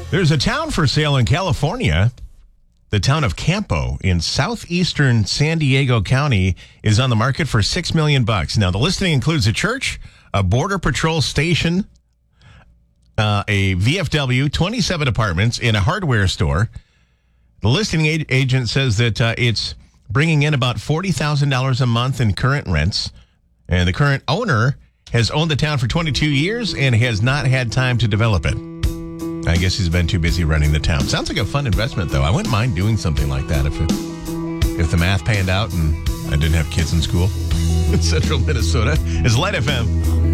There's a town for sale in California. The town of Campo in southeastern San Diego County is on the market for $6 million. Now, the listing includes a church, a border patrol station, a VFW, 27 apartments, and a hardware store. The listing agent says that it's bringing in about $40,000 a month in current rents. And the current owner has owned the town for 22 years and has not had time to develop it. I guess he's been too busy running the town. Sounds like a fun investment, though. I wouldn't mind doing something like that if the math panned out and I didn't have kids in school in central Minnesota. It's Light FM.